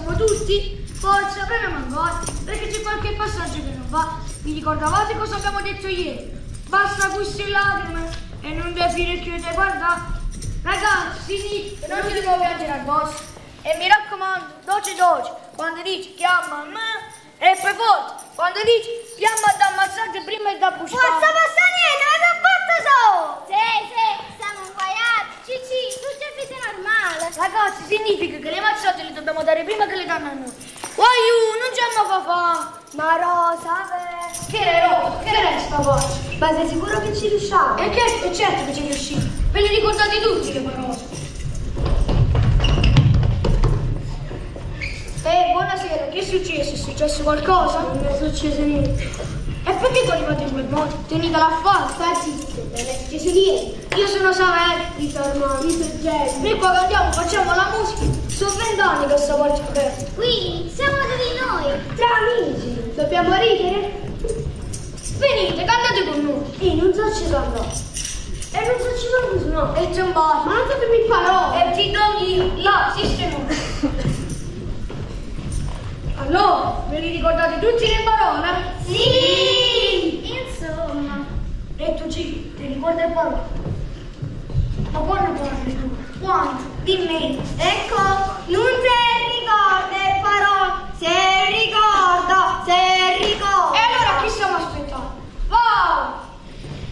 siamo tutti, forza, proviamo ancora, perché c'è qualche passaggio che non va. Vi ricordavate cosa abbiamo detto ieri? Basta queste lacrime e non vi finire più di guardare. Ragazzi, non ti devo piangere addosso. E mi raccomando, dolce, quando dici chiama me, e poi forte, quando dici chiama da ammazzare prima e da bussare. Forza Passanino, hai fatto so! Sì, siamo inguaiati. Cici, tutto è vita normale. Ragazzi, significa che le mazzate le dobbiamo dare prima che le danno a noi. Guaiu, non c'è ma fa. Ma Rosa, Che resta poi? ma sei sicuro che ci riusciamo? E che è certo che ci riuscite. Ve le ricordate tutti le parole. Buonasera, che è successo? È successo qualcosa? Non è successo niente. E perché arrivate in quel modo? Tenete la fare, Sta zitto, non è successo niente. Io sono Savelli. Io sono Jenny. Noi qua cantiamo, facciamo la musica. Sono 20 anni che sto porta aperta. Qui siamo tutti noi. Tra amici. Dobbiamo ridere? Venite, cantate con noi. Non so ci sono. E non so ci sono, no. E c'è un bacio. Ma non sappiamo parole. E ti togli là, sistema. Allora, ve li ricordate tutti le parole? Sì! Insomma. E tu ci ti ricordi le parole? Ma quando parli tu? Quando? Dimmi. Ecco, non te